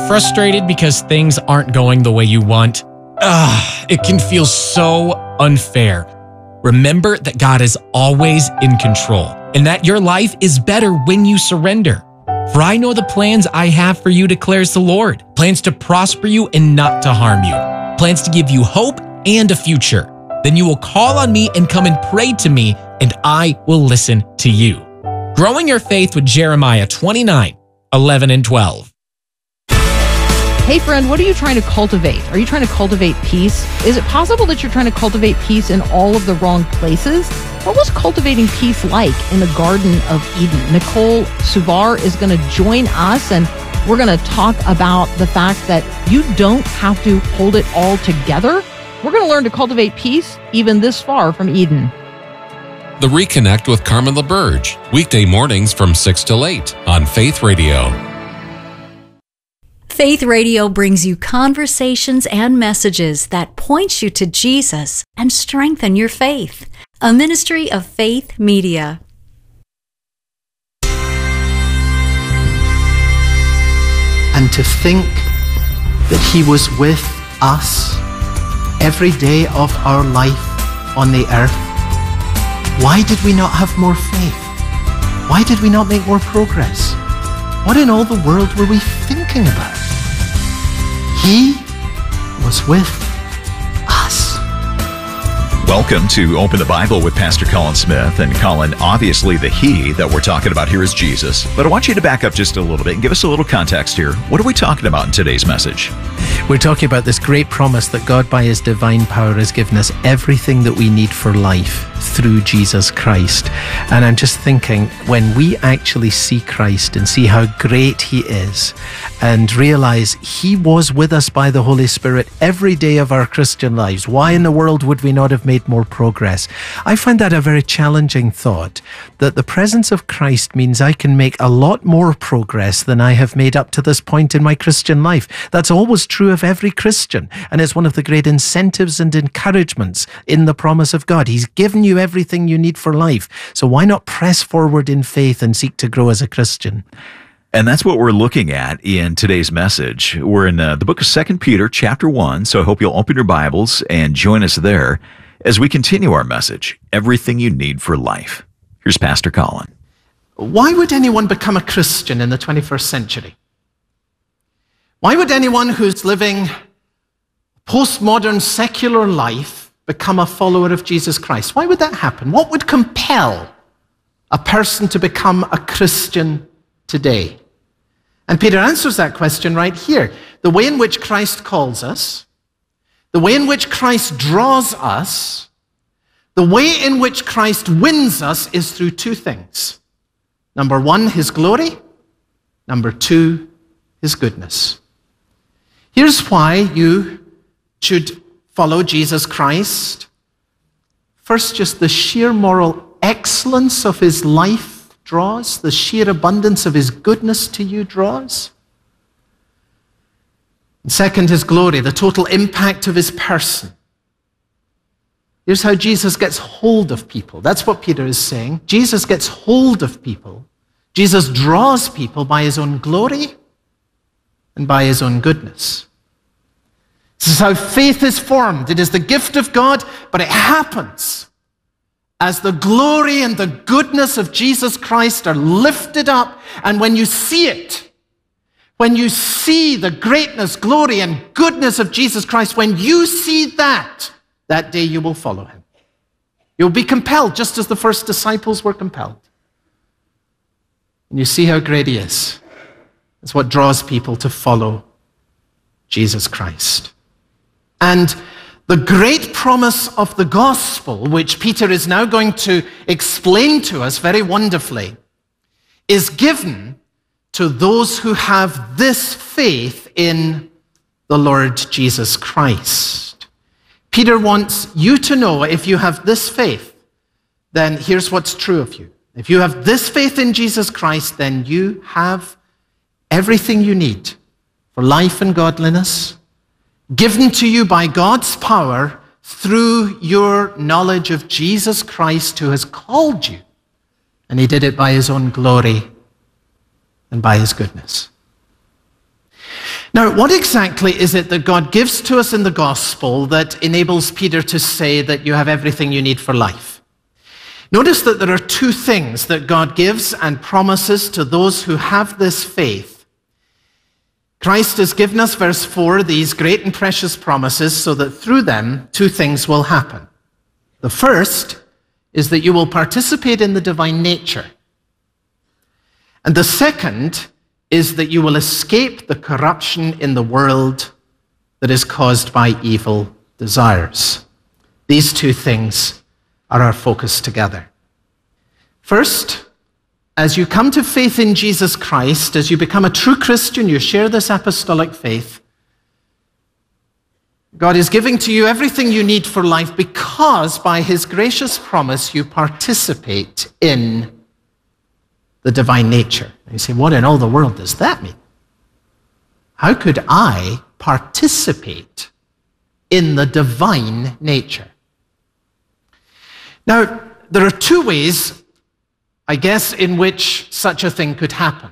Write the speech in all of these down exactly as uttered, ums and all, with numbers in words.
Frustrated because things aren't going the way you want? Ugh, it can feel so unfair. Remember that God is always in control and that your life is better when you surrender. For I know the plans I have for you, declares the Lord. Plans to prosper you and not to harm you. Plans to give you hope and a future. Then you will call on me and come and pray to me, and I will listen to you. Growing your faith with Jeremiah twenty-nine, eleven and twelve. Hey friend, what are you trying to cultivate? Are you trying to cultivate peace? Is it possible that you're trying to cultivate peace in all of the wrong places? What was cultivating peace like in the Garden of Eden? Nicole Suvar is going to join us, and we're going to talk about the fact that you don't have to hold it all together. We're going to learn to cultivate peace even this far from Eden. The Reconnect with Carmen LaBerge, weekday mornings from six till eight on Faith Radio. Faith Radio brings you conversations and messages that point you to Jesus and strengthen your faith. A ministry of Faith Media. And to think that He was with us every day of our life on the earth. Why did we not have more faith? Why did we not make more progress? What in all the world were we thinking about? He was with us. Welcome to Open the Bible with Pastor Colin Smith. And Colin, obviously the He that we're talking about here is Jesus. But I want you to back up just a little bit and give us a little context here. What are we talking about in today's message? We're talking about this great promise that God by His divine power has given us everything that we need for life through Jesus Christ. And I'm just thinking, when we actually see Christ and see how great He is and realize He was with us by the Holy Spirit every day of our Christian lives, why in the world would we not have made more progress? I find that a very challenging thought, that the presence of Christ means I can make a lot more progress than I have made up to this point in my Christian life. That's always true of every Christian, and it's one of the great incentives and encouragements in the promise of God. He's given you everything you need for life, so why not press forward in faith and seek to grow as a Christian? And that's what we're looking at in today's message. We're in uh, the book of Second Peter, chapter one, so I hope you'll open your Bibles and join us there as we continue our message, Everything You Need for Life. Here's Pastor Colin. Why would anyone become a Christian in the twenty-first century? Why would anyone who's living postmodern secular life become a follower of Jesus Christ? Why would that happen? What would compel a person to become a Christian today? And Peter answers that question right here. The way in which Christ calls us, the way in which Christ draws us, the way in which Christ wins us is through two things. Number one, His glory. Number two, His goodness. Here's why you should follow Jesus Christ. First, just the sheer moral excellence of His life draws, the sheer abundance of His goodness to you draws. And second, His glory, the total impact of His person. Here's how Jesus gets hold of people. That's what Peter is saying. Jesus gets hold of people. Jesus draws people by His own glory and by His own goodness. This is how faith is formed. It is the gift of God, but it happens as the glory and the goodness of Jesus Christ are lifted up. And when you see it, when you see the greatness, glory, and goodness of Jesus Christ, when you see that, that day you will follow Him. You'll be compelled, just as the first disciples were compelled. And you see how great He is. It's what draws people to follow Jesus Christ. And the great promise of the gospel, which Peter is now going to explain to us very wonderfully, is given to those who have this faith in the Lord Jesus Christ. Peter wants you to know, if you have this faith, then here's what's true of you. If you have this faith in Jesus Christ, then you have everything you need for life and godliness, given to you by God's power through your knowledge of Jesus Christ, who has called you. And He did it by His own glory and by His goodness. Now, what exactly is it that God gives to us in the gospel that enables Peter to say that you have everything you need for life? Notice that there are two things that God gives and promises to those who have this faith. Christ has given us, verse four, these great and precious promises so that through them two things will happen. The first is that you will participate in the divine nature. And the second is that you will escape the corruption in the world that is caused by evil desires. These two things are our focus together. First, as you come to faith in Jesus Christ, as you become a true Christian, you share this apostolic faith, God is giving to you everything you need for life because by his gracious promise you participate in the divine nature. And you say, what in all the world does that mean? How could I participate in the divine nature? Now, there are two ways, I guess, in which such a thing could happen.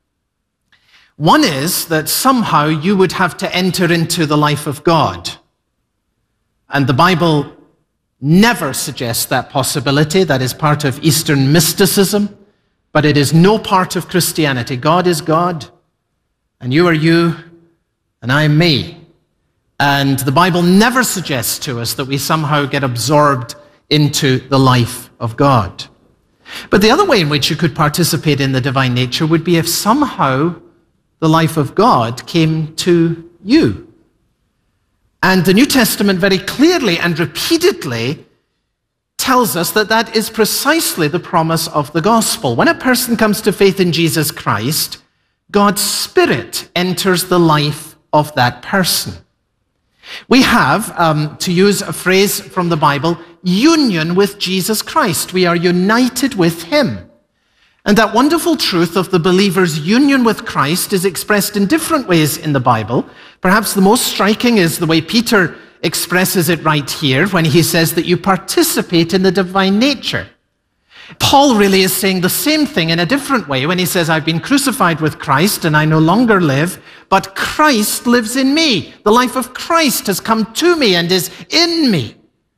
One is that somehow you would have to enter into the life of God. And the Bible never suggests that possibility. That is part of Eastern mysticism, but it is no part of Christianity. God is God, and you are you, and I am me. And the Bible never suggests to us that we somehow get absorbed into the life of God. But the other way in which you could participate in the divine nature would be if somehow the life of God came to you. And the New Testament very clearly and repeatedly tells us that that is precisely the promise of the gospel. When a person comes to faith in Jesus Christ, God's Spirit enters the life of that person. We have, um, to use a phrase from the Bible, union with Jesus Christ. We are united with him. And that wonderful truth of the believer's union with Christ is expressed in different ways in the Bible. Perhaps the most striking is the way Peter expresses it right here when he says that you participate in the divine nature. Paul really is saying the same thing in a different way when he says, I've been crucified with Christ and I no longer live, but Christ lives in me. The life of Christ has come to me and is in me.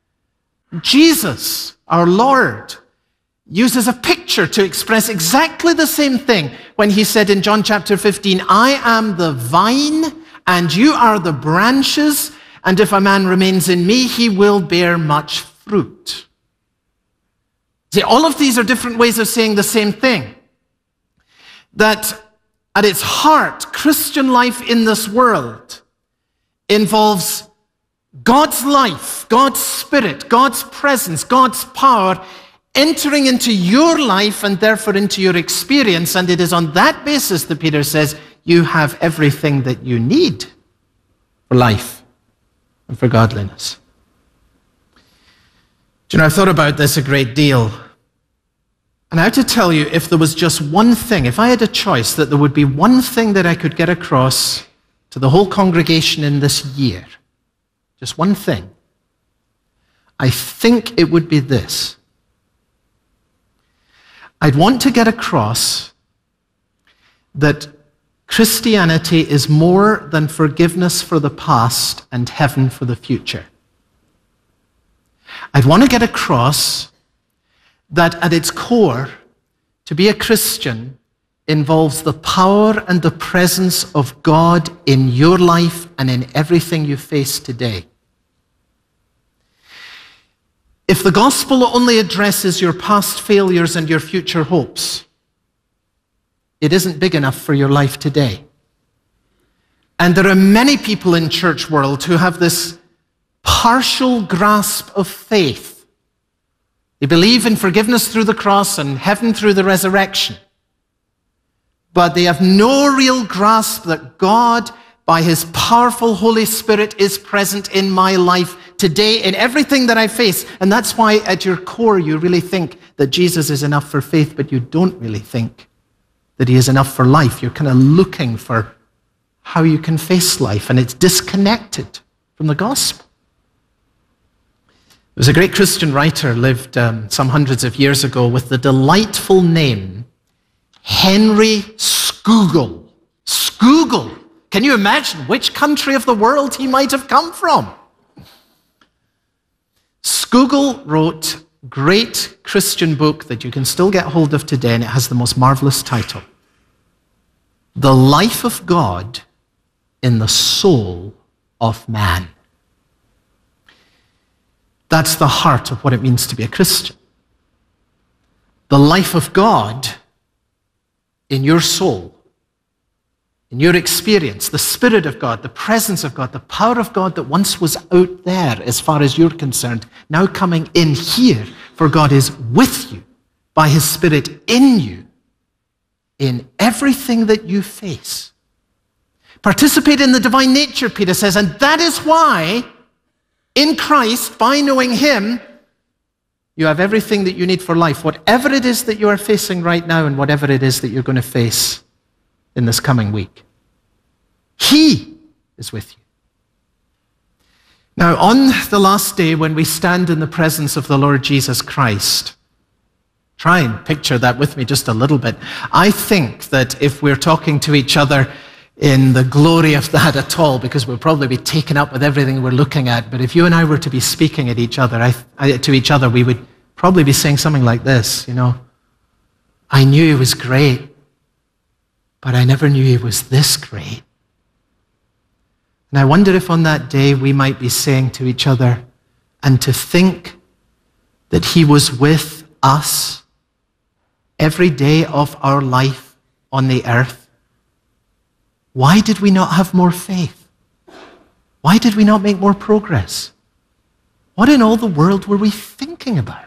Jesus, our Lord, uses a picture to express exactly the same thing when he said in John chapter fifteen, I am the vine and you are the branches, and if a man remains in me, he will bear much fruit. See, all of these are different ways of saying the same thing. That at its heart, Christian life in this world involves God's life, God's Spirit, God's presence, God's power entering into your life and therefore into your experience. And it is on that basis that Peter says, you have everything that you need for life and for godliness. Do you know, I've thought about this a great deal. And I have to tell you, if there was just one thing, if I had a choice that there would be one thing that I could get across to the whole congregation in this year, just one thing, I think it would be this. I'd want to get across that Christianity is more than forgiveness for the past and heaven for the future. I'd want to get across that at its core, to be a Christian involves the power and the presence of God in your life and in everything you face today. If the gospel only addresses your past failures and your future hopes, it isn't big enough for your life today. And there are many people in church world who have this partial grasp of faith. They believe in forgiveness through the cross and heaven through the resurrection. But they have no real grasp that God, by his powerful Holy Spirit, is present in my life today in everything that I face. And that's why at your core you really think that Jesus is enough for faith, but you don't really think that he is enough for life. You're kind of looking for how you can face life, and it's disconnected from the gospel. There was a great Christian writer lived um, some hundreds of years ago with the delightful name Henry Scougal. Scougal Can you imagine which country of the world he might have come from? Scougal wrote a great Christian book that you can still get hold of today, and it has the most marvelous title, The Life of God in the Soul of Man. That's the heart of what it means to be a Christian. The life of God in your soul, in your experience, the Spirit of God, the presence of God, the power of God that once was out there as far as you're concerned, now coming in here, for God is with you by his Spirit in you in everything that you face. Participate in the divine nature, Peter says, and that is why in Christ, by knowing him, you have everything that you need for life, whatever it is that you are facing right now and whatever it is that you're going to face in this coming week. He is with you. Now, on the last day when we stand in the presence of the Lord Jesus Christ, try and picture that with me just a little bit. I think that if we're talking to each other in the glory of that at all, because we'll probably be taken up with everything we're looking at, but if you and I were to be speaking at each other, I, I, to each other, we would probably be saying something like this, you know, I knew he was great, but I never knew he was this great. And I wonder if on that day we might be saying to each other, and to think that he was with us every day of our life on the earth. Why did we not have more faith? Why did we not make more progress? What in all the world were we thinking about?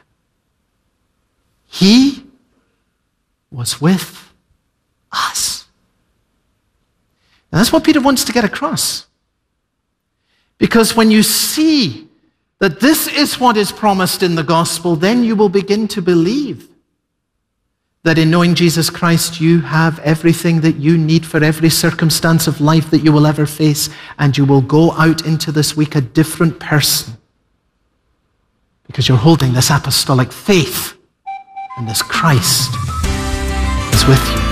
He was with us. And that's what Peter wants to get across. Because when you see that this is what is promised in the gospel, then you will begin to believe that in knowing Jesus Christ, you have everything that you need for every circumstance of life that you will ever face, and you will go out into this week a different person because you're holding this apostolic faith, and this Christ is with you.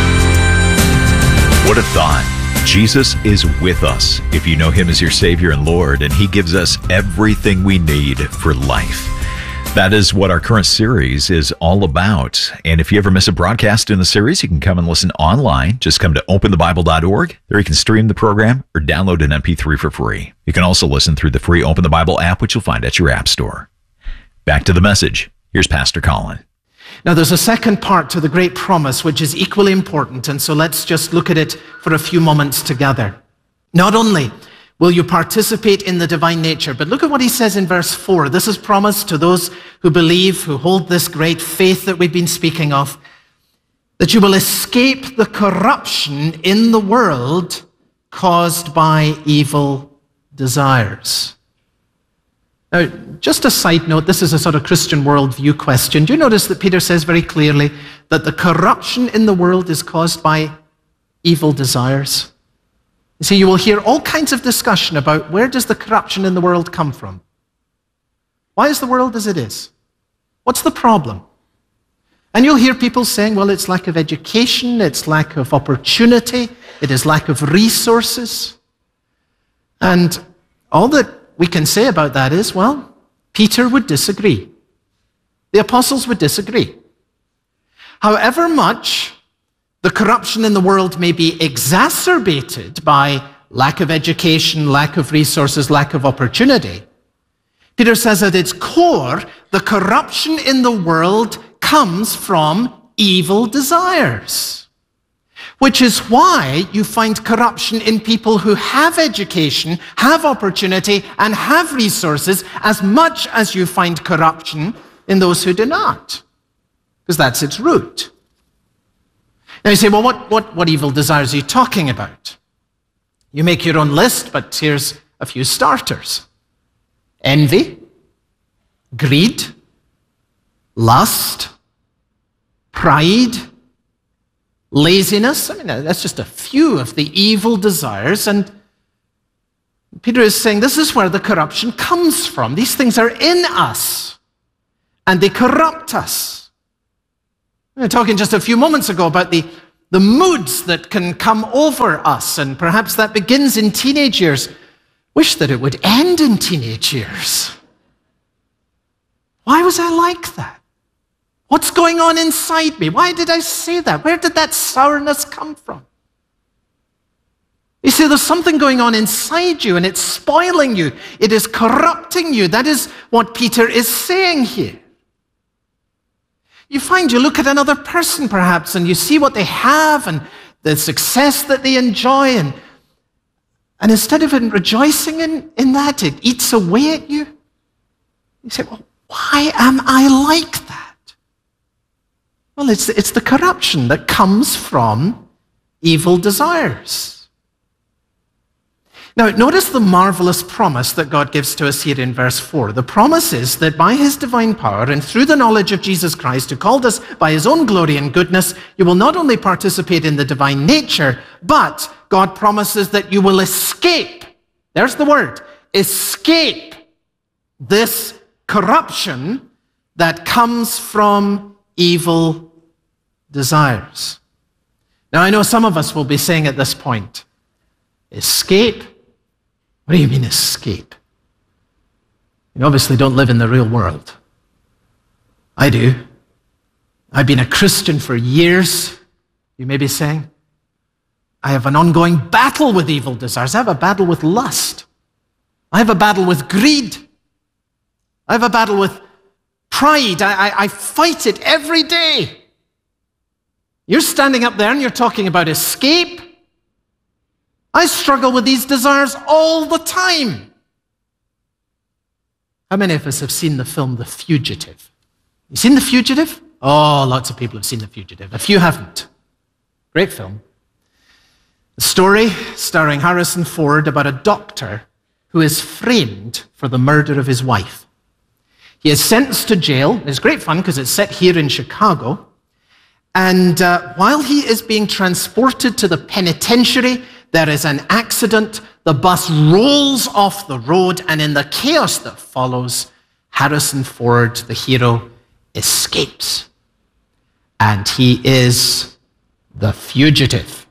What a thought. Jesus is with us if you know him as your Savior and Lord, and he gives us everything we need for life. That is what our current series is all about. And if you ever miss a broadcast in the series, you can come and listen online. Just come to open the bible dot org. There you can stream the program or download an M P three for free. You can also listen through the free Open the Bible app, which you'll find at your app store. Back to the message. Here's Pastor Colin. Now, there's a second part to the great promise, which is equally important, and so let's just look at it for a few moments together. Not only will you participate in the divine nature, but look at what he says in verse four. This is promised to those who believe, who hold this great faith that we've been speaking of, that you will escape the corruption in the world caused by evil desires. Now, just a side note, this is a sort of Christian worldview question. Do you notice that Peter says very clearly that the corruption in the world is caused by evil desires? You see, you will hear all kinds of discussion about where does the corruption in the world come from? Why is the world as it is? What's the problem? And you'll hear people saying, well, it's lack of education, it's lack of opportunity, it is lack of resources. And all that we can say about that is, well, Peter would disagree. The apostles would disagree. However much the corruption in the world may be exacerbated by lack of education, lack of resources, lack of opportunity, Peter says at its core, the corruption in the world comes from evil desires. Which is why you find corruption in people who have education, have opportunity, and have resources as much as you find corruption in those who do not. Because that's its root. Now you say, well, what, what, what evil desires are you talking about? You make your own list, but here's a few starters. Envy, greed, lust, pride, laziness. I mean, that's just a few of the evil desires. And Peter is saying this is where the corruption comes from. These things are in us, and they corrupt us. We were talking just a few moments ago about the, the moods that can come over us, and perhaps that begins in teenage years. Wish that it would end in teenage years. Why was I like that? What's going on inside me? Why did I say that? Where did that sourness come from? You see, there's something going on inside you, and it's spoiling you. It is corrupting you. That is what Peter is saying here. You find you look at another person, perhaps, and you see what they have and the success that they enjoy, and, and instead of rejoicing in, in that, it eats away at you. You say, well, why am I like that? Well, it's, it's the corruption that comes from evil desires. Now, notice the marvelous promise that God gives to us here in verse four. The promise is that by his divine power and through the knowledge of Jesus Christ, who called us by his own glory and goodness, you will not only participate in the divine nature, but God promises that you will escape. There's the word, escape this corruption that comes from evil desires. Now, I know some of us will be saying at this point, escape? What do you mean escape? You obviously don't live in the real world. I do. I've been a Christian for years, you may be saying. I have an ongoing battle with evil desires. I have a battle with lust. I have a battle with greed. I have a battle with pride. I, I, I fight it every day. You're standing up there and you're talking about escape. I struggle with these desires all the time. How many of us have seen the film The Fugitive? You seen The Fugitive? Oh, lots of people have seen The Fugitive. A few haven't. Great film. A story starring Harrison Ford about a doctor who is framed for the murder of his wife. He is sentenced to jail. It's great fun because it's set here in Chicago. And uh, while he is being transported to the penitentiary, there is an accident. The bus rolls off the road, and in the chaos that follows, Harrison Ford, the hero, escapes. And he is the fugitive.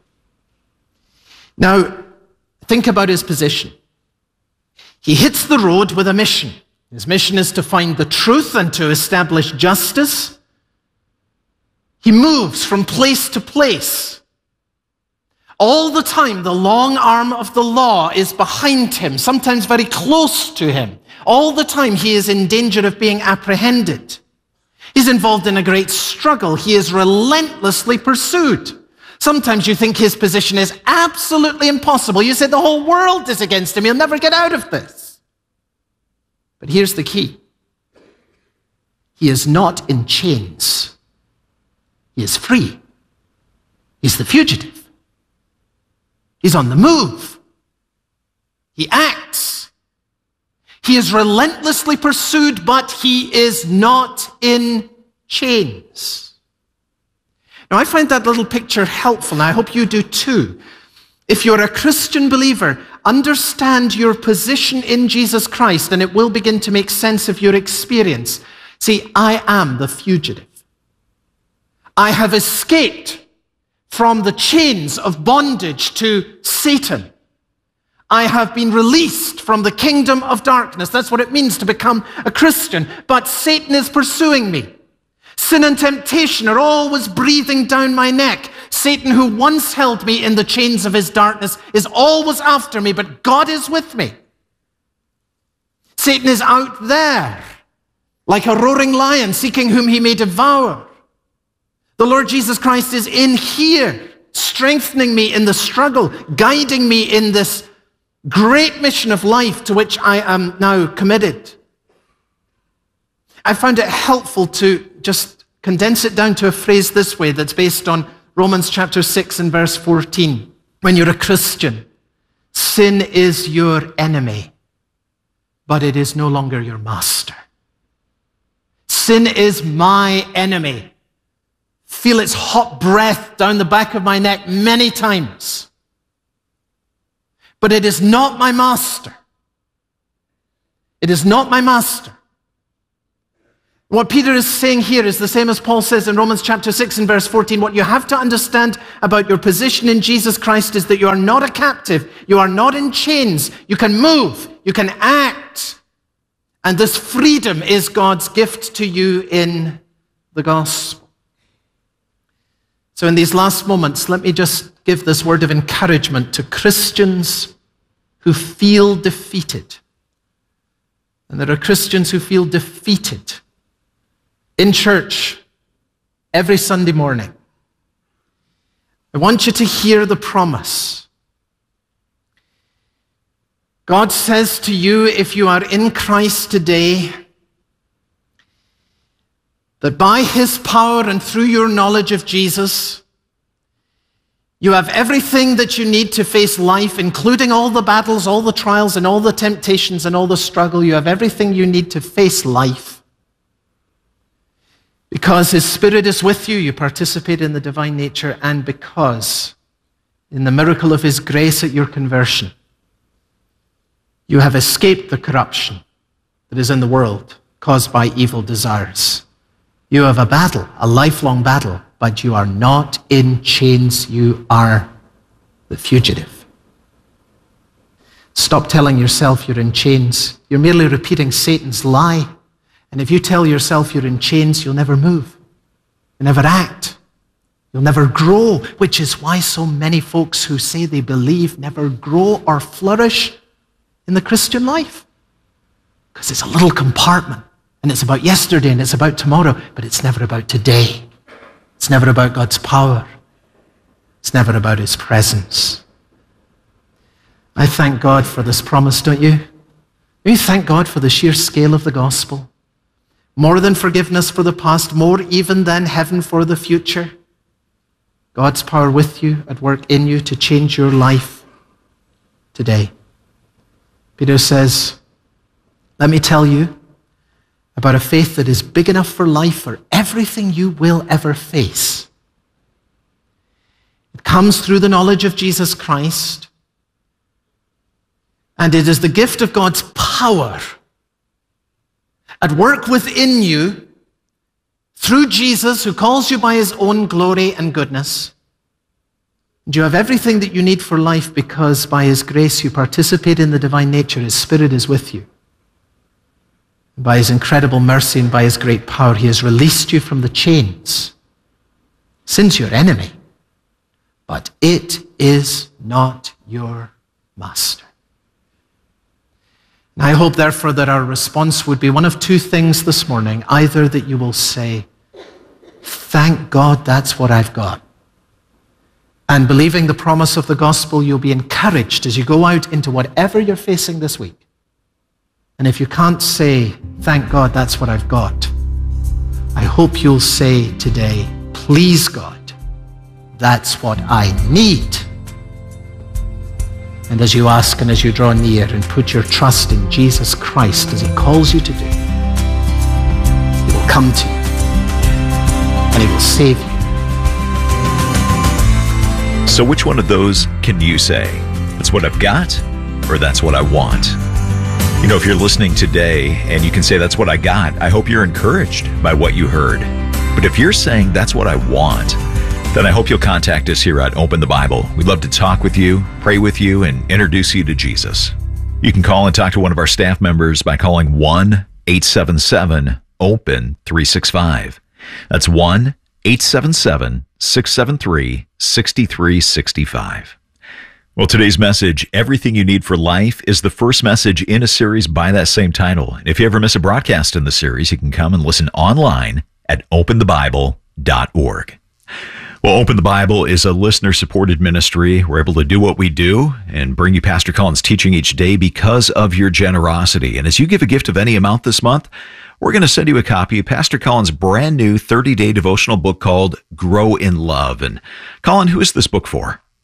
Now, think about his position. He hits the road with a mission. His mission is to find the truth and to establish justice. He moves from place to place. All the time, the long arm of the law is behind him, sometimes very close to him. All the time, he is in danger of being apprehended. He's involved in a great struggle. He is relentlessly pursued. Sometimes you think his position is absolutely impossible. You say the whole world is against him. He'll never get out of this. But here's the key. He is not in chains. He is free. He's the fugitive. He's on the move. He acts. He is relentlessly pursued, but he is not in chains. Now, I find that little picture helpful, and I hope you do too. If you're a Christian believer, understand your position in Jesus Christ, and it will begin to make sense of your experience. See, I am the fugitive. I have escaped from the chains of bondage to Satan. I have been released from the kingdom of darkness. That's what it means to become a Christian. But Satan is pursuing me. Sin and temptation are always breathing down my neck. Satan, who once held me in the chains of his darkness, is always after me, but God is with me. Satan is out there, like a roaring lion, seeking whom he may devour. The Lord Jesus Christ is in here, strengthening me in the struggle, guiding me in this great mission of life to which I am now committed. I found it helpful to just condense it down to a phrase this way that's based on Romans chapter six and verse fourteen. When you're a Christian, sin is your enemy, but it is no longer your master. Sin is my enemy. Feel its hot breath down the back of my neck many times. But it is not my master. It is not my master. What Peter is saying here is the same as Paul says in Romans chapter six and verse fourteen. What you have to understand about your position in Jesus Christ is that you are not a captive. You are not in chains. You can move. You can act. And this freedom is God's gift to you in the gospel. So in these last moments, let me just give this word of encouragement to Christians who feel defeated. And there are Christians who feel defeated in church every Sunday morning. I want you to hear the promise. God says to you, if you are in Christ today, that by his power and through your knowledge of Jesus, you have everything that you need to face life, including all the battles, all the trials, and all the temptations, and all the struggle. You have everything you need to face life. Because his Spirit is with you, you participate in the divine nature, and because in the miracle of his grace at your conversion, you have escaped the corruption that is in the world caused by evil desires. You have a battle, a lifelong battle, but you are not in chains. You are the fugitive. Stop telling yourself you're in chains. You're merely repeating Satan's lie. And if you tell yourself you're in chains, you'll never move. You'll never act. You'll never grow, which is why so many folks who say they believe never grow or flourish in the Christian life. Because it's a little compartment. And it's about yesterday and it's about tomorrow, but it's never about today. It's never about God's power. It's never about his presence. I thank God for this promise, don't you? You thank God for the sheer scale of the gospel. More than forgiveness for the past, more even than heaven for the future. God's power with you, at work in you to change your life today. Peter says, let me tell you about a faith that is big enough for life, for everything you will ever face. It comes through the knowledge of Jesus Christ, and it is the gift of God's power at work within you through Jesus, who calls you by his own glory and goodness. And you have everything that you need for life because by his grace you participate in the divine nature. His Spirit is with you. By his incredible mercy and by his great power, he has released you from the chains. Sin's your enemy, but it is not your master. And I hope, therefore, that our response would be one of two things this morning. Either that you will say, thank God that's what I've got. And believing the promise of the gospel, you'll be encouraged as you go out into whatever you're facing this week. And if you can't say, thank God that's what I've got, I hope you'll say today, please God, that's what I need. And as you ask and as you draw near and put your trust in Jesus Christ as he calls you to do, he will come to you and he will save you. So which one of those can you say? That's what I've got, or that's what I want? You know, if you're listening today and you can say, that's what I got, I hope you're encouraged by what you heard. But if you're saying, that's what I want, then I hope you'll contact us here at Open the Bible. We'd love to talk with you, pray with you, and introduce you to Jesus. You can call and talk to one of our staff members by calling one eight seven seven open three six five. That's one eight seven seven six seven three six three six five. Well, today's message, Everything You Need for Life, is the first message in a series by that same title. And if you ever miss a broadcast in the series, you can come and listen online at open the bible dot org. Well, Open the Bible is a listener-supported ministry. We're able to do what we do and bring you Pastor Colin's teaching each day because of your generosity. And as you give a gift of any amount this month, we're going to send you a copy of Pastor Colin's brand new thirty-day devotional book called Grow in Love. And Colin, who is this book for?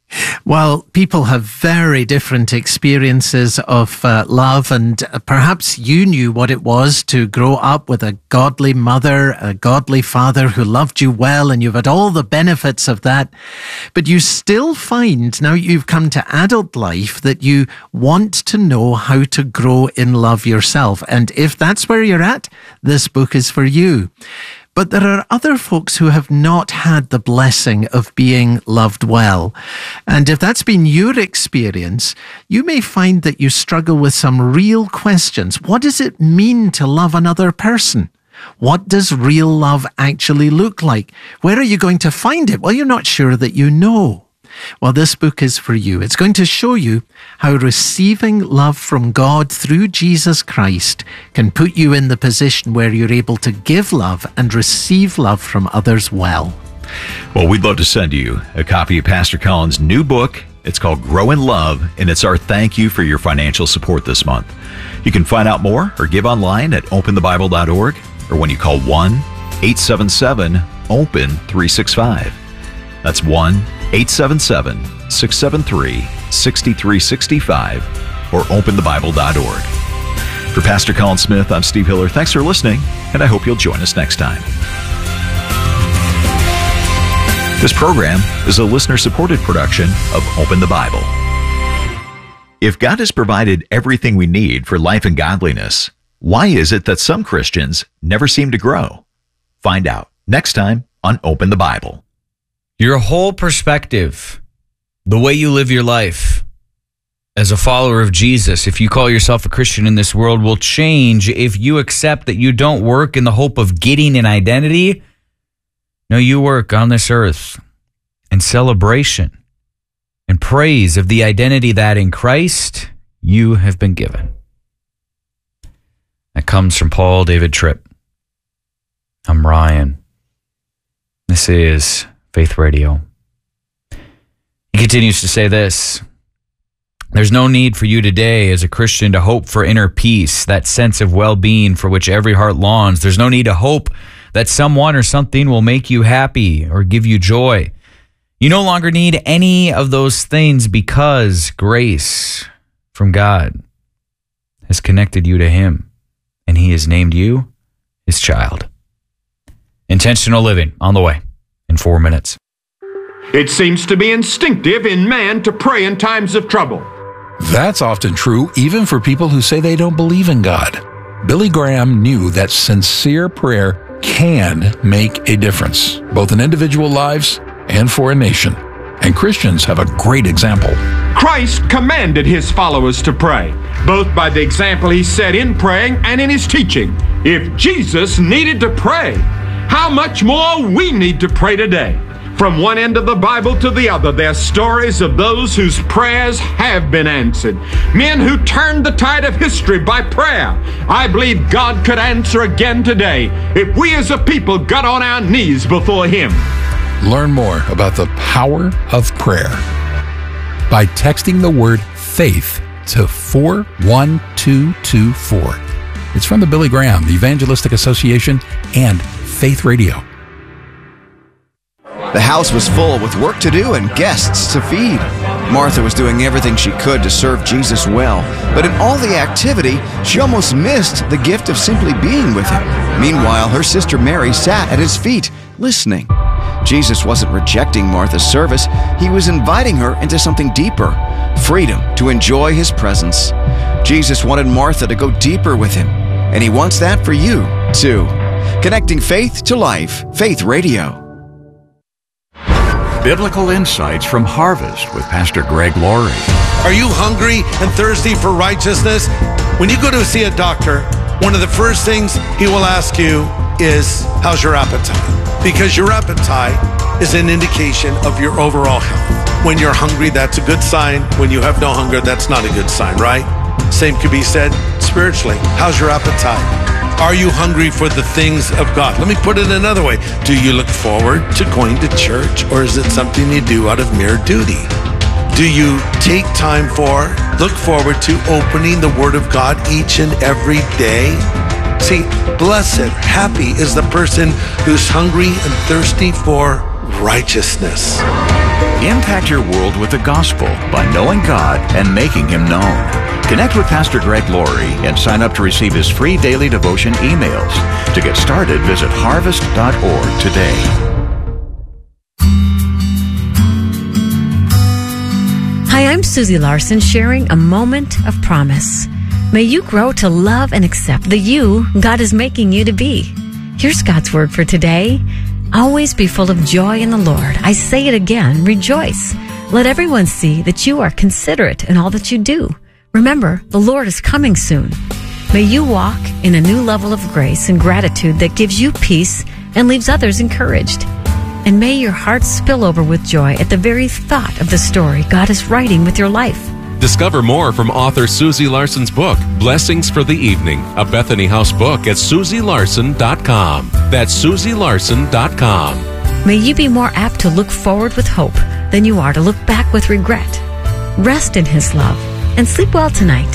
Well, people have very different experiences of uh, love, and perhaps you knew what it was to grow up with a godly mother, a godly father who loved you well, and you've had all the benefits of that. But you still find, now you've come to adult life, that you want to know how to grow in love yourself. And if that's where you're at, this book is for you. But there are other folks who have not had the blessing of being loved well. And if that's been your experience, you may find that you struggle with some real questions. What does it mean to love another person? What does real love actually look like? Where are you going to find it? Well, you're not sure that you know. Well, this book is for you. It's going to show you how receiving love from God through Jesus Christ can put you in the position where you're able to give love and receive love from others well. Well, we'd love to send you a copy of Pastor Colin's new book. It's called Grow in Love, and it's our thank you for your financial support this month. You can find out more or give online at open the bible dot org or when you call one eight seven seven open three six five. That's one eight seven seven, six seven three, six three six five or open the bible dot org. For Pastor Colin Smith, I'm Steve Hiller. Thanks for listening, and I hope you'll join us next time. This program is a listener-supported production of Open the Bible. If God has provided everything we need for life and godliness, why is it that some Christians never seem to grow? Find out next time on Open the Bible. Your whole perspective, the way you live your life as a follower of Jesus, if you call yourself a Christian in this world, will change if you accept that you don't work in the hope of getting an identity. No, you work on this earth in celebration and praise of the identity that in Christ you have been given. That comes from Paul David Tripp. I'm Ryan. This is Faith Radio. He continues to say this: there's no need for you today as a Christian to hope for inner peace, that sense of well-being for which every heart longs. There's no need to hope that someone or something will make you happy or give you joy. You no longer need any of those things because grace from God has connected you to Him, and He has named you His child. Intentional living on the way in four minutes. It seems to be instinctive in man to pray in times of trouble. That's often true even for people who say they don't believe in God. Billy Graham knew that sincere prayer can make a difference, both in individual lives and for a nation. And Christians have a great example. Christ commanded His followers to pray, both by the example He set in praying and in His teaching. If Jesus needed to pray, how much more we need to pray today. From one end of the Bible to the other, there are stories of those whose prayers have been answered. Men who turned the tide of history by prayer. I believe God could answer again today if we as a people got on our knees before Him. Learn more about the power of prayer by texting the word FAITH to four one two two four. It's from the Billy Graham, the Evangelistic Association, and Faith Radio. The house was full with work to do and guests to feed. Martha was doing everything she could to serve Jesus well, but in all the activity, she almost missed the gift of simply being with Him. Meanwhile, her sister Mary sat at His feet, listening. Jesus wasn't rejecting Martha's service. He was inviting her into something deeper, freedom to enjoy His presence. Jesus wanted Martha to go deeper with Him, and He wants that for you, too. Connecting faith to life, Faith Radio. Biblical Insights from Harvest with Pastor Greg Laurie. Are you hungry and thirsty for righteousness? When you go to see a doctor, one of the first things he will ask you is, how's your appetite? Because your appetite is an indication of your overall health. When you're hungry, that's a good sign. When you have no hunger, that's not a good sign, right? Same could be said spiritually. How's your appetite? Are you hungry for the things of God? Let me put it another way. Do you look forward to going to church, or is it something you do out of mere duty? Do you take time for, look forward to opening the Word of God each and every day? See, blessed, happy is the person who's hungry and thirsty for righteousness. Impact your world with the gospel by knowing God and making Him known. Connect with Pastor Greg Laurie and sign up to receive his free daily devotion emails. To get started, visit harvest dot org today. Hi, I'm Susie Larson, sharing a moment of promise. May you grow to love and accept the you God is making you to be. Here's God's word for today. Always be full of joy in the Lord. I say it again, rejoice. Let everyone see that you are considerate in all that you do. Remember, the Lord is coming soon. May you walk in a new level of grace and gratitude that gives you peace and leaves others encouraged. And may your heart spill over with joy at the very thought of the story God is writing with your life. Discover more from author Susie Larson's book, Blessings for the Evening, a Bethany House book at susie larson dot com. That's susie larson dot com. May you be more apt to look forward with hope than you are to look back with regret. Rest in His love and sleep well tonight.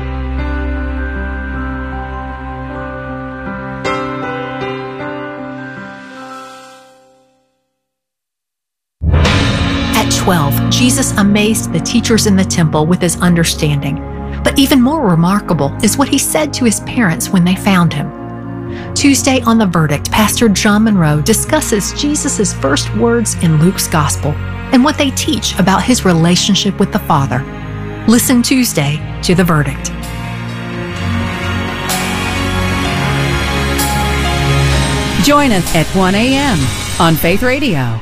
twelve, Jesus amazed the teachers in the temple with His understanding. But even more remarkable is what He said to His parents when they found Him. Tuesday on The Verdict, Pastor John Monroe discusses Jesus' first words in Luke's Gospel and what they teach about His relationship with the Father. Listen Tuesday to The Verdict. Join us at one a.m. on Faith Radio.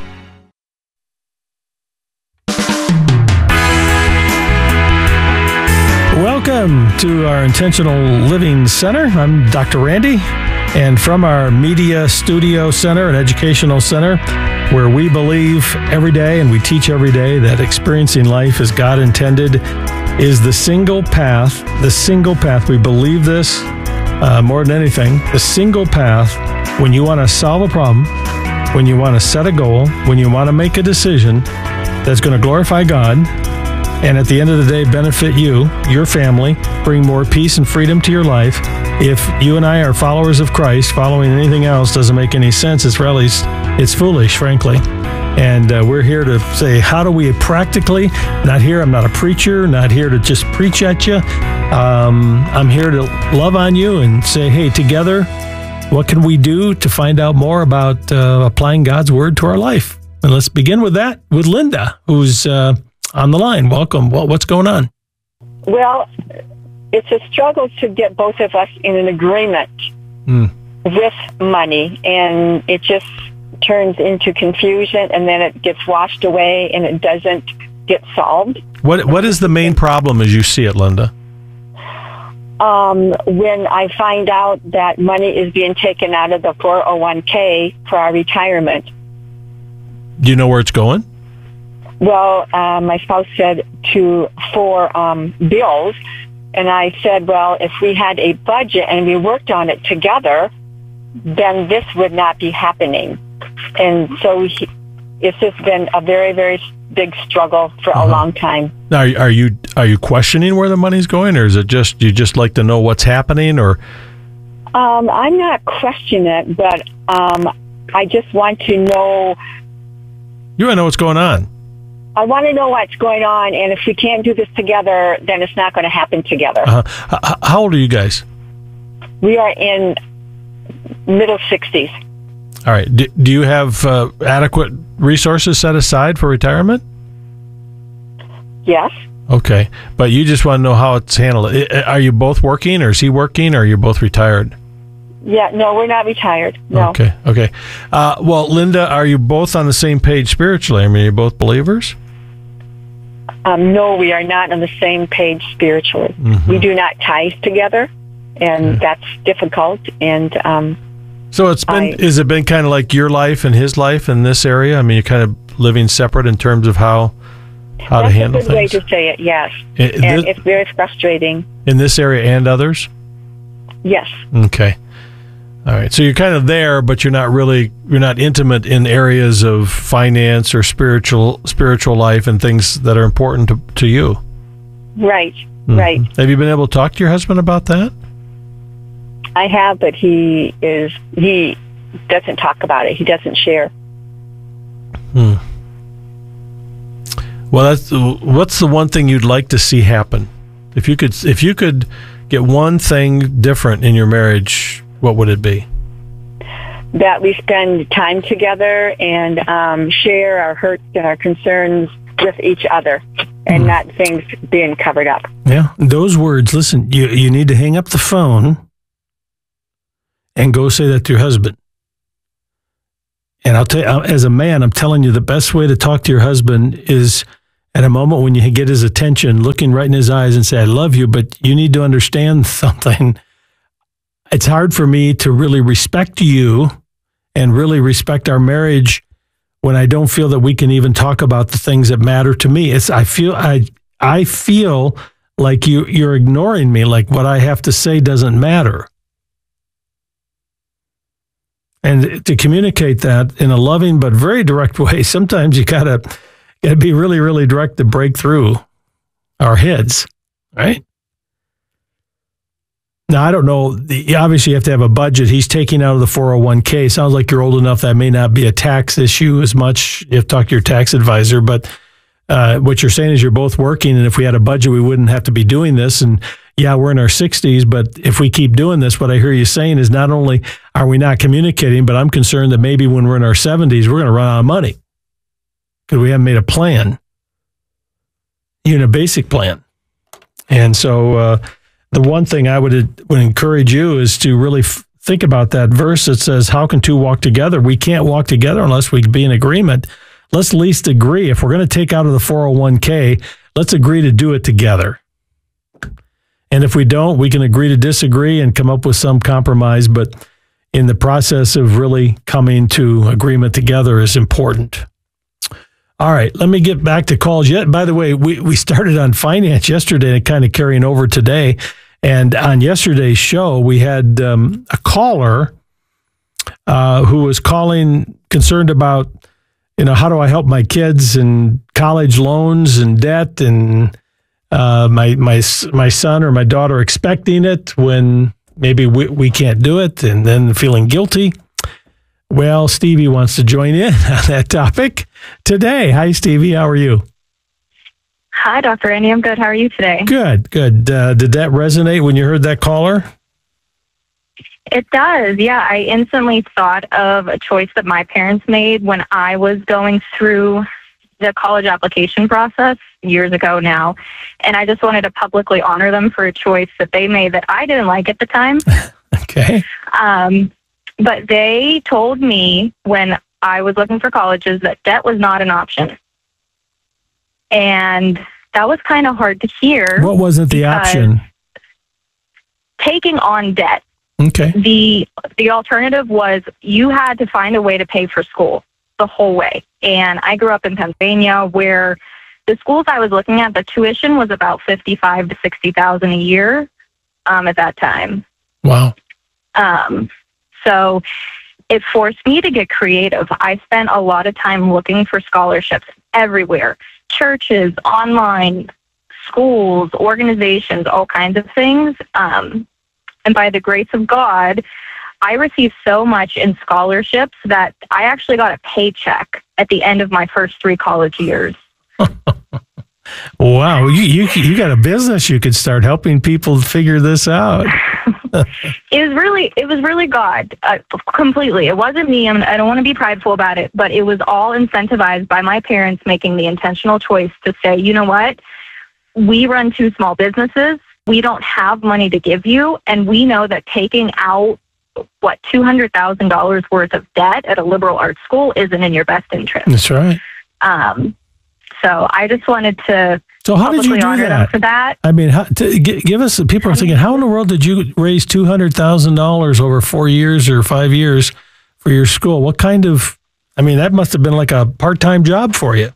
Welcome to our Intentional Living Center. I'm Doctor Randy, and from our Media Studio Center and Educational Center, where we believe every day and we teach every day that experiencing life as God intended is the single path, the single path, we believe this uh, more than anything, the single path when you want to solve a problem, when you want to set a goal, when you want to make a decision that's going to glorify God, and at the end of the day, benefit you, your family, bring more peace and freedom to your life. If you and I are followers of Christ, following anything else doesn't make any sense. It's really, it's foolish, frankly. And uh, we're here to say, how do we practically, not here, I'm not a preacher, not here to just preach at you. Um, I'm here to love on you and say, hey, together, what can we do to find out more about uh, applying God's word to our life? And let's begin with that, with Linda, who's uh, on the line. Welcome. Well, what's going on? Well, it's a struggle to get both of us in an agreement mm. with money, and it just turns into confusion, and then it gets washed away, and it doesn't get solved. What What is the main problem as you see it, Linda? Um, when I find out that money is being taken out of the four oh one k for our retirement. Do you know where it's going? Well, uh, my spouse said to for um, bills, and I said, well, if we had a budget and we worked on it together, then this would not be happening. And so he, it's just been a very, very big struggle for uh-huh. a long time. Now, are, are you are you questioning where the money's going, or is it just you just like to know what's happening, or? Um, I'm not questioning it, but um, I just want to know. You want to know what's going on. I want to know what's going on, and if we can't do this together, then it's not going to happen together. Uh-huh. How old are you guys? We are in middle sixties. All right. Do, do you have uh, adequate resources set aside for retirement? Yes. Okay. But you just want to know how it's handled. Are you both working, or is he working, or are you both retired? Yeah, no, we're not retired. No. Okay, okay. Uh, well, Linda, are you both on the same page spiritually? I mean, are you both believers? Um, no, we are not on the same page spiritually. Mm-hmm. We do not tithe together, and okay. that's difficult. And um, so it's been. I, has it been kind of like your life and his life in this area? I mean, you're kind of living separate in terms of how how to handle things. That's a good way to say it. Yes, it, and this, it's very frustrating in this area and others. Yes. Okay. All right. So you're kind of there, but you're not really, you're not intimate in areas of finance or spiritual spiritual life and things that are important to, to you. Right. Mm-hmm. Right. Have you been able to talk to your husband about that? I have, but he is, he doesn't talk about it. He doesn't share. Hmm. Well, that's what's the one thing you'd like to see happen? If you could, if you could get one thing different in your marriage, what would it be? That we spend time together and um, share our hurts and our concerns with each other, and mm. not things being covered up. Yeah, those words. Listen, you you need to hang up the phone and go say that to your husband. And I'll tell you, as a man, I'm telling you, the best way to talk to your husband is at a moment when you get his attention, looking right in his eyes and say, I love you, but you need to understand something. It's hard for me to really respect you and really respect our marriage when I don't feel that we can even talk about the things that matter to me. It's, I feel, I, I feel like you, you're ignoring me, like what I have to say doesn't matter. And to communicate that in a loving but very direct way, sometimes you gotta gotta be really, really direct to break through our heads, right? Now, I don't know. The, obviously, you have to have a budget. He's taking out of the four oh one k. Sounds like you're old enough that may not be a tax issue as much. You have to talk to your tax advisor. But uh, what you're saying is you're both working, and if we had a budget, we wouldn't have to be doing this. And yeah, we're in our sixties, but if we keep doing this, what I hear you saying is not only are we not communicating, but I'm concerned that maybe when we're in our seventies, we're going to run out of money because we haven't made a plan, even a basic plan. And so uh, the one thing I would would encourage you is to really f- think about that verse that says, how can two walk together? We can't walk together unless we be in agreement. Let's at least agree. If we're going to take out of the four oh one k, let's agree to do it together. And if we don't, we can agree to disagree and come up with some compromise. But in the process of really coming to agreement together is important. All right, let me get back to calls. Yet, by the way, we, we started on finance yesterday and kind of carrying over today. And on yesterday's show, we had um, a caller uh, who was calling concerned about, you know, how do I help my kids and college loans and debt and Uh, my my my son or my daughter expecting it when maybe we, we can't do it and then feeling guilty. Well, Stevie wants to join in on that topic today. Hi, Stevie. How are you? Hi, Doctor Randy. I'm good. How are you today? Good, good. Uh, did that resonate when you heard that caller? It does. Yeah, I instantly thought of a choice that my parents made when I was going through the college application process years ago now. And I just wanted to publicly honor them for a choice that they made that I didn't like at the time. Okay. Um, but they told me when I was looking for colleges that debt was not an option. And that was kind of hard to hear. What wasn't the option? Taking on debt. Okay. The the alternative was you had to find a way to pay for school the whole way. And I grew up in Pennsylvania where the schools I was looking at, the tuition was about fifty-five to sixty thousand a year um, at that time. Wow. Um, so it forced me to get creative. I spent a lot of time looking for scholarships everywhere, churches, online, schools, organizations, all kinds of things. Um, and by the grace of God, I received so much in scholarships that I actually got a paycheck at the end of my first three college years. Wow, you, you you got a business you could start helping people figure this out. It was really, it was really God, uh, completely. It wasn't me, and I don't want to be prideful about it, but it was all incentivized by my parents making the intentional choice to say, you know what, we run two small businesses, we don't have money to give you, and we know that taking out what, two hundred thousand dollars worth of debt at a liberal arts school isn't in your best interest. That's right. Um, so I just wanted to so how did you do honor that? them for that. I mean, how, to, g- give us, people are thinking, how in the world did you raise two hundred thousand dollars over four years or five years for your school? What kind of, I mean, that must have been like a part-time job for you.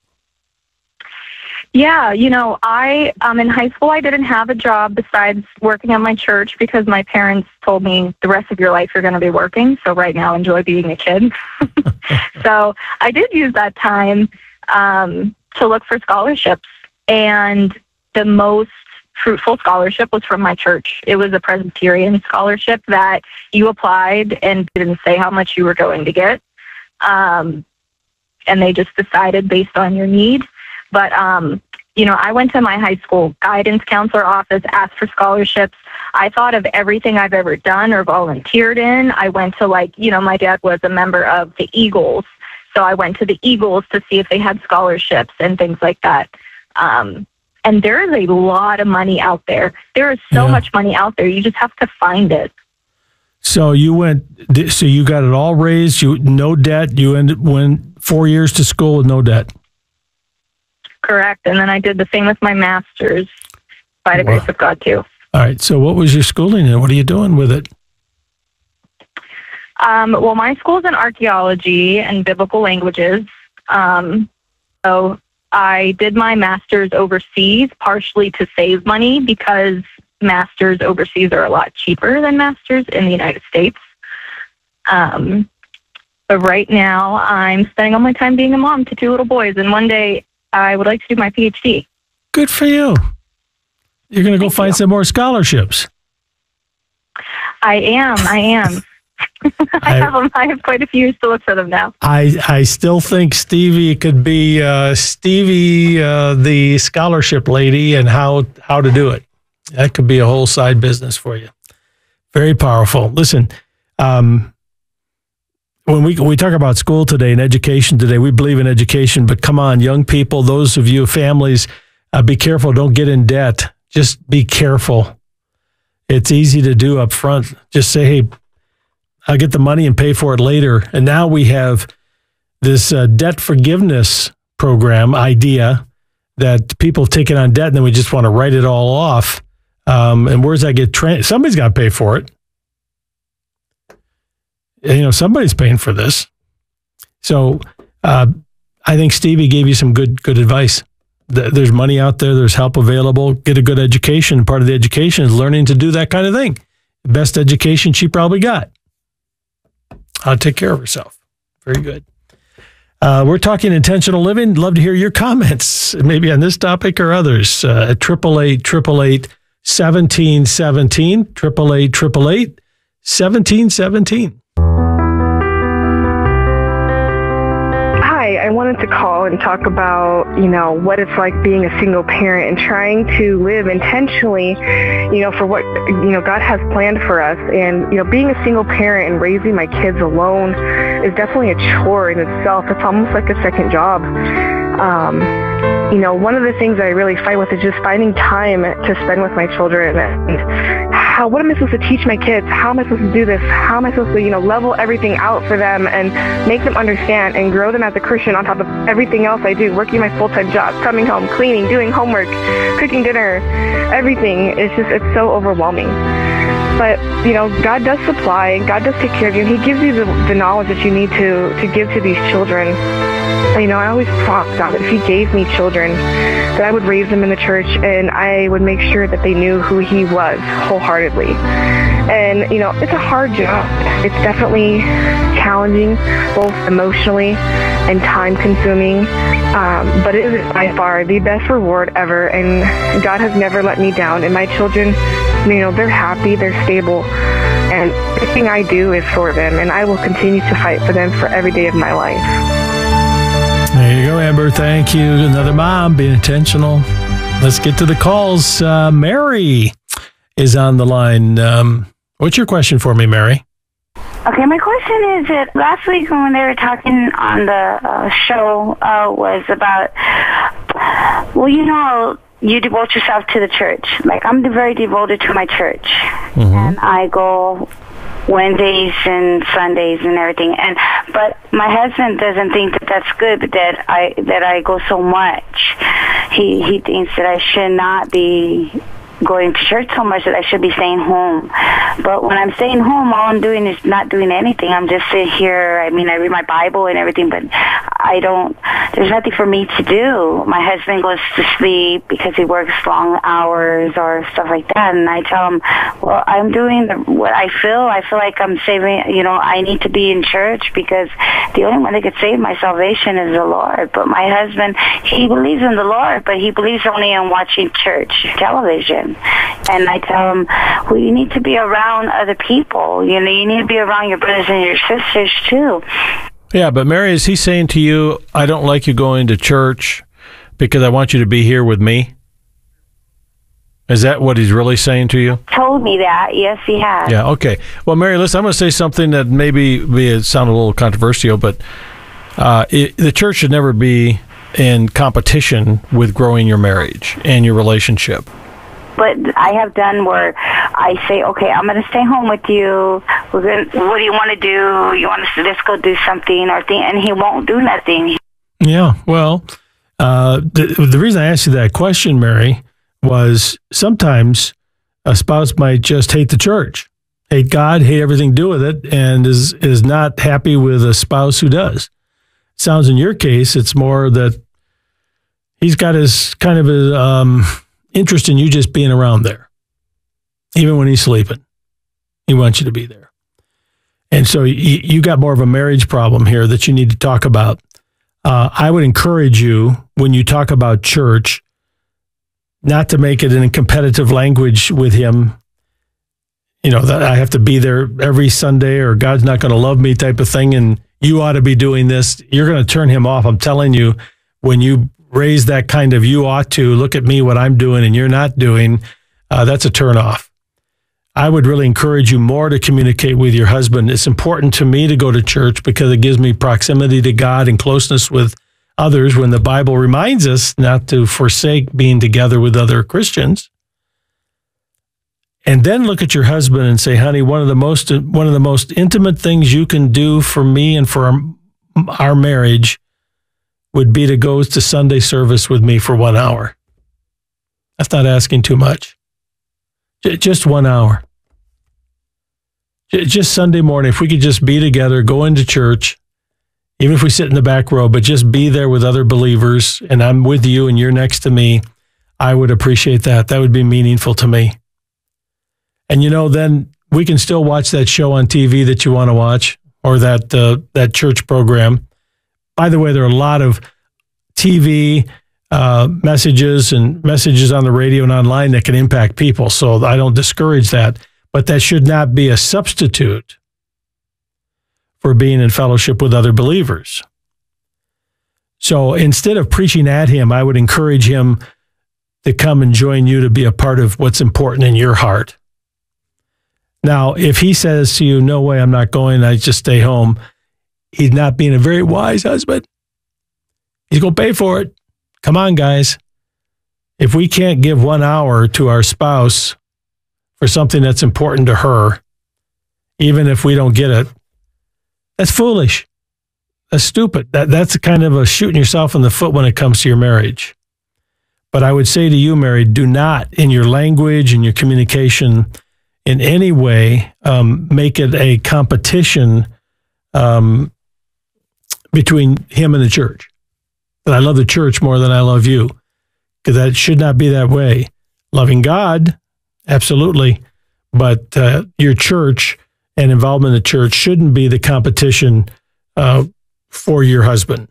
Yeah, you know, I um, in high school, I didn't have a job besides working at my church because my parents told me the rest of your life you're going to be working. So right now, enjoy being a kid. So I did use that time um, to look for scholarships. And the most fruitful scholarship was from my church. It was a Presbyterian scholarship that you applied and didn't say how much you were going to get. Um, and they just decided based on your need. But, um, you know, I went to my high school guidance counselor office, asked for scholarships. I thought of everything I've ever done or volunteered in. I went to, like, you know, my dad was a member of the Eagles. So I went to the Eagles to see if they had scholarships and things like that. Um, and there is a lot of money out there. There is so Yeah. much money out there. You just have to find it. So you went, so you got it all raised, you no debt, you ended, went four years to school with no debt. Correct. And then I did the same with my master's by the Wow. grace of God, too. All right. So what was your schooling and what are you doing with it? Um, well, my school's in archaeology and biblical languages. Um, so I did my master's overseas, partially to save money because masters overseas are a lot cheaper than masters in the United States. Um, but right now I'm spending all my time being a mom to two little boys, and one day I would like to do my PhD. Good for you. You're going to go find some more scholarships. I am. I am. I have them. I have quite a few to look for them now. I I still think Stevie could be uh, Stevie, uh, the scholarship lady, and how how to do it. That could be a whole side business for you. Very powerful. Listen, um, when we we talk about school today and education today, we believe in education. But come on, young people, those of you families, uh, be careful. Don't get in debt. Just be careful. It's easy to do up front. Just say, hey, I'll get the money and pay for it later. And now we have this uh, debt forgiveness program idea that people taking on debt and then we just want to write it all off. Um, and where's that get trained? Somebody's got to pay for it. You know, somebody's paying for this. So uh, I think Stevie gave you some good good advice. There's money out there. There's help available. Get a good education. Part of the education is learning to do that kind of thing. The best education she probably got. How to take care of herself. Very good. Uh, we're talking intentional living. Love to hear your comments, maybe on this topic or others. Uh, at triple eight triple eight seventeen seventeen, triple eight triple eight seventeen seventeen. Hi, I wanted to call and talk about, you know, what it's like being a single parent and trying to live intentionally, you know, for what, you know, God has planned for us. And, you know, being a single parent and raising my kids alone is definitely a chore in itself. It's almost like a second job. Um, you know, one of the things I really fight with is just finding time to spend with my children. And how, what am I supposed to teach my kids? How am I supposed to do this? How am I supposed to, you know, level everything out for them and make them understand and grow them as a Christian on top of everything else I do, working my full-time job, coming home, cleaning, doing homework, cooking dinner, everything. It's just, it's so overwhelming. But, you know, God does supply and God does take care of you. And He gives you the, the knowledge that you need to, to give to these children. You know, I always promised God that if He gave me children, that I would raise them in the church and I would make sure that they knew who He was wholeheartly. And, you know, it's a hard job. It's definitely challenging, both emotionally and time-consuming. Um, but it is by far the best reward ever. And God has never let me down. And my children, you know, they're happy, they're stable. And everything I do is for them. And I will continue to fight for them for every day of my life. There you go, Amber. Thank you. Another mom being intentional. Let's get to the calls. Uh, Mary is on the line. Um, what's your question for me, Mary? Okay, my question is that last week when they were talking on the uh, show uh, was about, well, you know, you devote yourself to the church. Like, I'm very devoted to my church. Mm-hmm. And I go Wednesdays and Sundays and everything, and but my husband doesn't think that that's good. That I that I go so much. He he thinks that I should not be going to church so much, that I should be staying home. But when I'm staying home, all I'm doing is not doing anything. I'm just sitting here. I mean, I read my Bible and everything, but I don't, there's nothing for me to do. My husband goes to sleep because he works long hours or stuff like that. And I tell him, well, I'm doing the, what I feel. I feel like I'm saving, you know, I need to be in church because the only one that could save my salvation is the Lord. But my husband, he believes in the Lord, but he believes only in watching church television. And I tell him, well, you need to be around other people. You know, you need to be around your brothers and your sisters, too. Yeah, but Mary, is he saying to you, I don't like you going to church because I want you to be here with me? Is that what he's really saying to you? Told me that. Yes, he has. Yeah, okay. Well, Mary, listen, I'm going to say something that maybe be sound a little controversial, but uh, it, the church should never be in competition with growing your marriage and your relationship. But I have done where I say, okay, I'm going to stay home with you. We're gonna, what do you want to do? You want us to just go do something or thing? And he won't do nothing. Yeah, well, uh, the, the reason I asked you that question, Mary, was sometimes a spouse might just hate the church, hate God, hate everything to do with it, and is is not happy with a spouse who does. Sounds in your case, it's more that he's got his kind of a um, interest in you just being around there, even when he's sleeping. He wants you to be there. And so you, you got more of a marriage problem here that you need to talk about. Uh, I would encourage you, when you talk about church, not to make it in a competitive language with him, you know, that I have to be there every Sunday or God's not going to love me type of thing, and you ought to be doing this. You're going to turn him off. I'm telling you, when you raise that kind of you ought to, look at me, what I'm doing, and you're not doing, uh, that's a turn off. I would really encourage you more to communicate with your husband. It's important to me to go to church because it gives me proximity to God and closeness with others, when the Bible reminds us not to forsake being together with other Christians. And then look at your husband and say, honey, one of the most one of the most intimate things you can do for me and for our, our marriage would be to go to Sunday service with me for one hour. That's not asking too much. J- just one hour. J- just Sunday morning, if we could just be together, go into church, even if we sit in the back row, but just be there with other believers, and I'm with you and you're next to me, I would appreciate that. That would be meaningful to me. And, you know, then we can still watch that show on T V that you want to watch, or that uh, that church program. By the way, there are a lot of T V uh, messages and messages on the radio and online that can impact people, so I don't discourage that. But that should not be a substitute for being in fellowship with other believers. So instead of preaching at him, I would encourage him to come and join you to be a part of what's important in your heart. Now, if he says to you, no way, I'm not going, I just stay home, he's not being a very wise husband. He's going to pay for it. Come on, guys. If we can't give one hour to our spouse for something that's important to her, even if we don't get it, that's foolish. That's stupid. That That's kind of a shooting yourself in the foot when it comes to your marriage. But I would say to you, Mary, do not, in your language and your communication, in any way, um, make it a competition um, between him and the church. That I love the church more than I love you, because that should not be that way. Loving God, absolutely, but uh, your church and involvement in the church shouldn't be the competition uh, for your husband.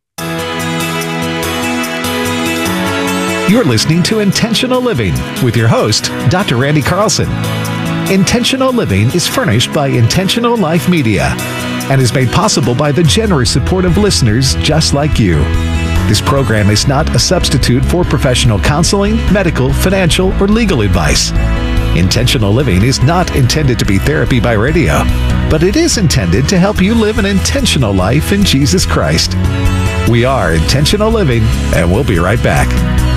You're listening to Intentional Living with your host, Doctor Randy Carlson. Intentional Living is furnished by Intentional Life Media and is made possible by the generous support of listeners just like you. This program is not a substitute for professional counseling, medical, financial, or legal advice. Intentional Living is not intended to be therapy by radio, but it is intended to help you live an intentional life in Jesus Christ. We are Intentional Living, and we'll be right back.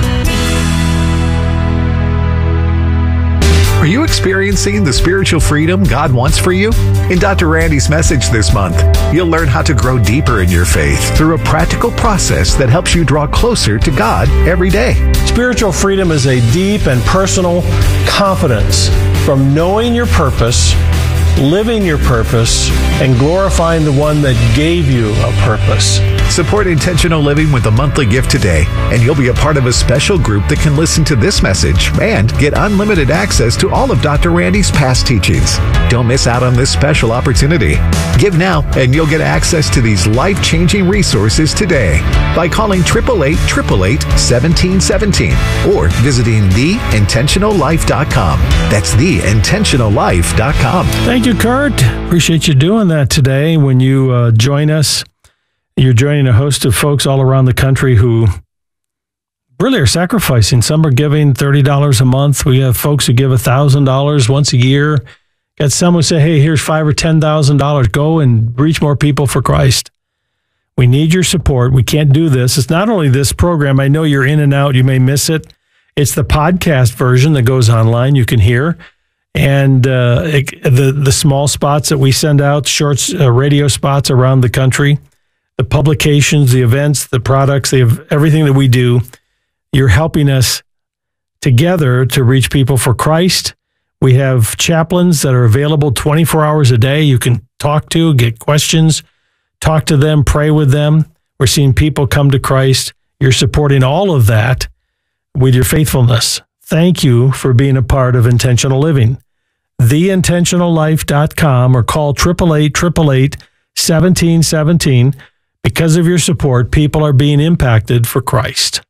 Are you experiencing the spiritual freedom God wants for you? In Doctor Randy's message this month, you'll learn how to grow deeper in your faith through a practical process that helps you draw closer to God every day. Spiritual freedom is a deep and personal confidence from knowing your purpose, living your purpose, and glorifying the one that gave you a purpose. Support Intentional Living with a monthly gift today, and you'll be a part of a special group that can listen to this message and get unlimited access to all of Doctor Randy's past teachings. Don't miss out on this special opportunity. Give now, and you'll get access to these life-changing resources today by calling eight eight eight, eight eight eight, one seven one seven or visiting the intentional life dot com. That's the intentional life dot com. Thank you, Kurt. Appreciate you doing that today when you uh, join us. You're joining a host of folks all around the country who really are sacrificing. Some are giving thirty dollars a month. We have folks who give one thousand dollars once a year. Got some who say, hey, here's five or ten thousand dollars. Go and reach more people for Christ. We need your support. We can't do this. It's not only this program. I know you're in and out. You may miss it. It's the podcast version that goes online. You can hear. And uh, it, the, the small spots that we send out, short uh, radio spots around the country, the publications, the events, the products, the, everything that we do, you're helping us together to reach people for Christ. We have chaplains that are available twenty-four hours a day. You can talk to, get questions, talk to them, pray with them. We're seeing people come to Christ. You're supporting all of that with your faithfulness. Thank you for being a part of Intentional Living. the intentional life dot com or call eight eight eight, eight eight eight, one seven one seven. Because of your support, people are being impacted for Christ.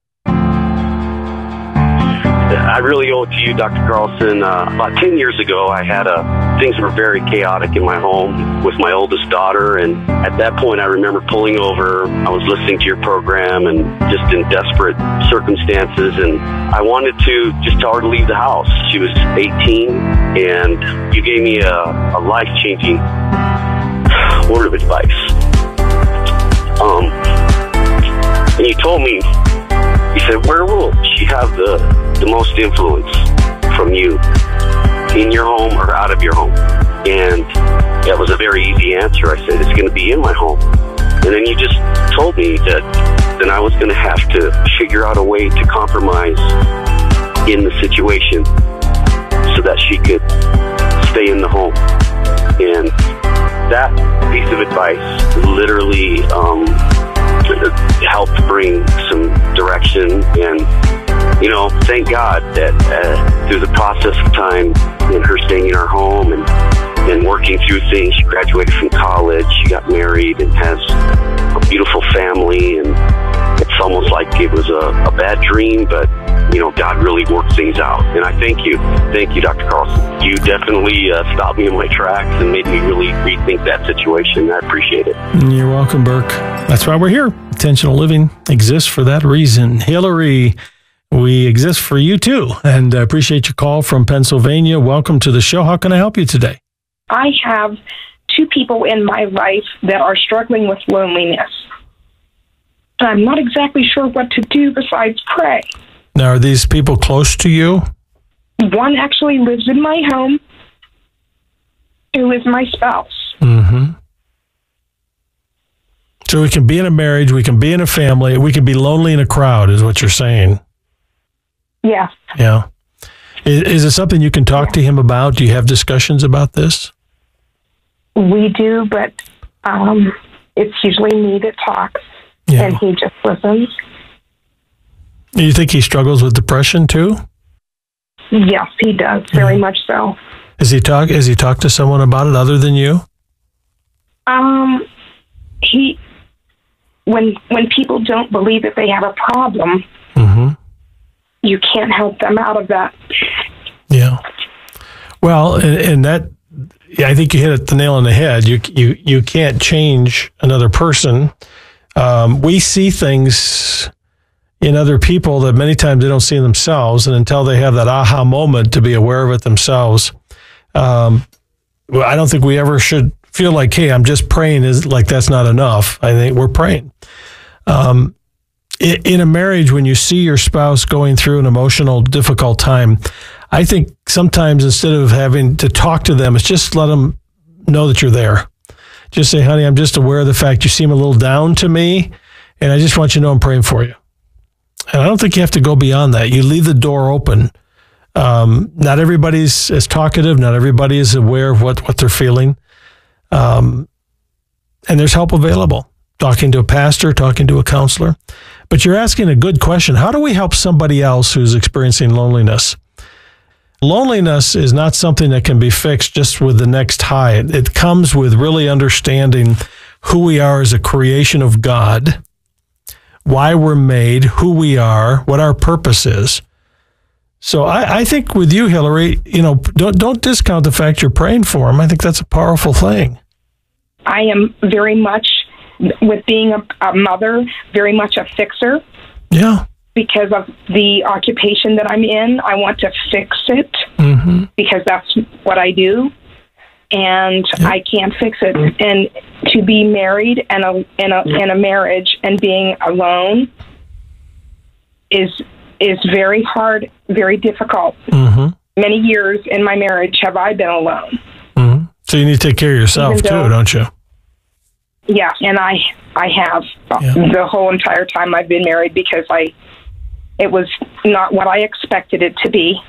I really owe it to you, Doctor Carlson. Uh, about ten years ago, I had a, things were very chaotic in my home with my oldest daughter, and at that point, I remember pulling over. I was listening to your program and just in desperate circumstances, and I wanted to just tell her to leave the house. She was eighteen, and you gave me a, a life-changing word of advice. Um, and you told me, you said, where will she have the, the most influence from you, in your home or out of your home? And that was a very easy answer. I said, it's going to be in my home. And then you just told me that then I was going to have to figure out a way to compromise in the situation so that she could stay in the home. And that piece of advice literally um, helped bring some direction. And, you know, thank God that uh, through the process of time and her staying in our home and, and working through things, she graduated from college, she got married and has a beautiful family. And it's almost like it was a, a bad dream, but, you know, God really worked things out. And I thank you. Thank you, Doctor Carlson. You definitely uh, stopped me in my tracks and made me really rethink that situation. I appreciate it. You're welcome, Burke. That's why we're here. Intentional Living exists for that reason. Hillary, we exist for you too. And I appreciate your call from Pennsylvania. Welcome to the show. How can I help you today? I have two people in my life that are struggling with loneliness. I'm not exactly sure what to do besides pray. Now, are these people close to you? One actually lives in my home, who is my spouse. Mm-hmm. So we can be in a marriage, we can be in a family, we can be lonely in a crowd, is what you're saying. Yeah. Yeah. Is, is it something you can talk to him about? Do you have discussions about this? We do, but um, it's usually me that talks, yeah. and he just listens. Do you think he struggles with depression too? Yes, he does, very yeah. much so. Has he talk? Has he talked to someone about it other than you? Um, he when when people don't believe that they have a problem, mm-hmm. you can't help them out of that. Yeah. Well, and, and that, yeah, I think you hit the nail on the head. You you you can't change another person. Um, we see things in other people that many times they don't see in themselves, and until they have that aha moment to be aware of it themselves, um, well, I don't think we ever should feel like, hey, I'm just praying, is like that's not enough. I think we're praying. Um, in, in a marriage, when you see your spouse going through an emotional, difficult time, I think sometimes instead of having to talk to them, it's just let them know that you're there. Just say, honey, I'm just aware of the fact you seem a little down to me, and I just want you to know I'm praying for you. And I don't think you have to go beyond that. You leave the door open. Um, not everybody's as talkative. Not everybody is aware of what, what they're feeling. Um, and there's help available. Talking to a pastor, talking to a counselor. But you're asking a good question. How do we help somebody else who's experiencing loneliness? Loneliness is not something that can be fixed just with the next high. It, it comes with really understanding who we are as a creation of God, why we're made, who we are, what our purpose is. So I, I think with you, Hillary, you know, don't don't discount the fact you're praying for him. I think that's a powerful thing. I am very much, with being a, a mother, very much a fixer. Yeah. because of the occupation that I'm in. I want to fix it Mm-hmm. because that's what I do, and I can't fix it. And to be married and a in a in a marriage and being alone is is very hard, very difficult. Mm-hmm. Many years in my marriage have I been alone. Mm-hmm. So you need to take care of yourself Even though- too, don't you? Yeah, and I I have the whole entire time I've been married because I it was not what I expected it to be.